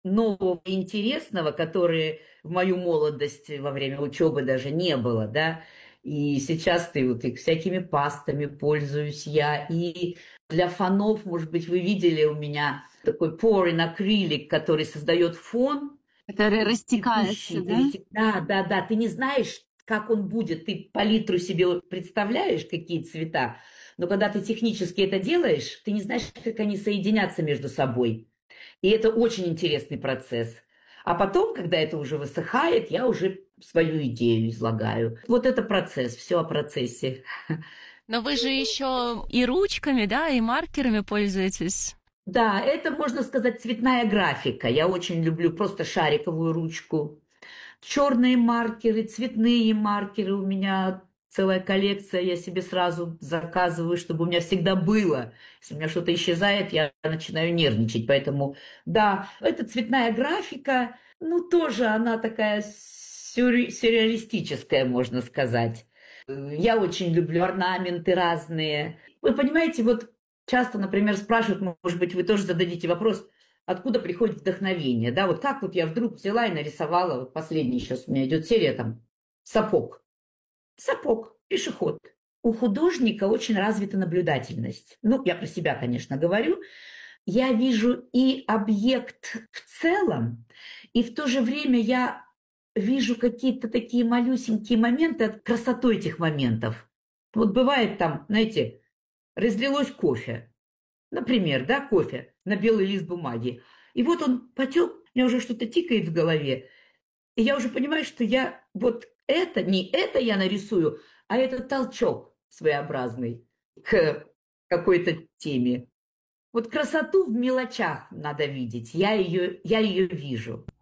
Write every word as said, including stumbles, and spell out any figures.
нового и интересного, которые в мою молодость во время учебы даже не было, да. И сейчас ты вот и всякими пастами пользуюсь я. И для фонов, может быть, вы видели у меня такой pouring акрилик, который создает фон Который растекается, текущий, да? перетек... Да, да, да. Ты не знаешь, как он будет. Ты палитру себе представляешь, какие цвета. Но когда ты технически это делаешь, ты не знаешь, как они соединятся между собой. И это очень интересный процесс. А потом, когда это уже высыхает, я уже свою идею излагаю. Вот это процесс, все о процессе. Но вы же еще и ручками, да, и маркерами пользуетесь. Да, это, можно сказать, цветная графика. Я очень люблю просто шариковую ручку. Черные маркеры, цветные маркеры. У меня целая коллекция. Я себе сразу заказываю, чтобы у меня всегда было. Если у меня что-то исчезает, я начинаю нервничать. Поэтому, да, это цветная графика. Ну, тоже она такая сюрре- сюрреалистическая, можно сказать. Э, Я очень люблю орнаменты разные. Вы понимаете, вот часто, например, спрашивают, может быть, вы тоже зададите вопрос, откуда приходит вдохновение, да, вот как вот я вдруг взяла и нарисовала, вот последний сейчас у меня идет серия там, сапог, сапог, пешеход. У художника очень развита наблюдательность. Ну, я про себя, конечно, говорю. Я вижу и объект в целом, и в то же время я вижу какие-то такие малюсенькие моменты, от красоту этих моментов. Вот бывает там, знаете, разлилось кофе, например, да, кофе на белый лист бумаги. И вот он потек, у меня уже что-то тикает в голове. И я уже понимаю, что я вот это, не это я нарисую, а это толчок своеобразный к какой-то теме. Вот красоту в мелочах надо видеть. Я ее, я ее вижу.